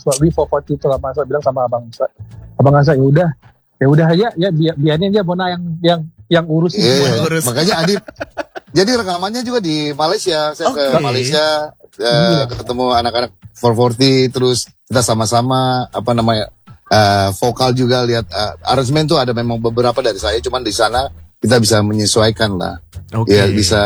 V440 itu lama saya bilang sama Abang Asa, ya udah aja ya biarin aja Bona yang urusin semua. Makanya Adit jadi rekamannya juga di Malaysia. Saya ke Malaysia ketemu anak-anak 440, terus kita sama-sama vokal juga, lihat aransemen tuh ada memang beberapa dari saya, cuman di sana kita bisa menyesuaikan lah. Ya bisa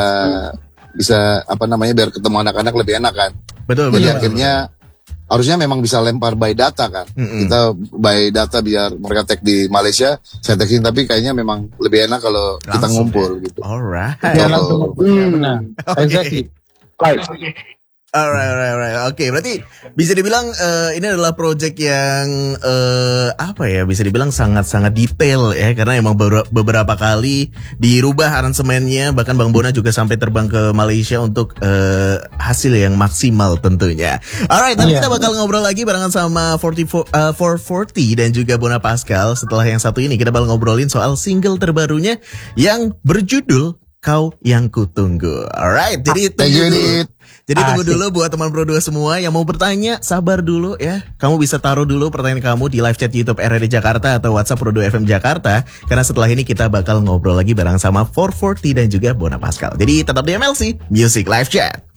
biar ketemu anak-anak lebih enak kan. Betul. Jadi akhirnya harusnya memang bisa lempar by data kan. Kita by data biar mereka tag di Malaysia, saya tagin, tapi kayaknya memang lebih enak kalau kita ngumpul gitu. Alright. Ya langsung benar. Exactly. Right. Alright. Oke, berarti bisa dibilang ini adalah project yang bisa dibilang sangat-sangat detail ya, karena emang beberapa kali dirubah aransemennya, bahkan Bang Bona juga sampai terbang ke Malaysia untuk hasil yang maksimal tentunya. Alright, nanti kita bakal ngobrol lagi barengan sama 440 dan juga Bona Pascal. Setelah yang satu ini kita bakal ngobrolin soal single terbarunya yang berjudul Kau Yang Kutunggu. Alright, jadi tunggu dulu buat teman Pro 2 semua yang mau bertanya, sabar dulu ya. Kamu bisa taruh dulu pertanyaan kamu di live chat YouTube RRD Jakarta atau WhatsApp Pro 2 FM Jakarta, karena setelah ini kita bakal ngobrol lagi bareng sama 440 dan juga Bona Pascal. Jadi tetap di MLC Music Live Chat.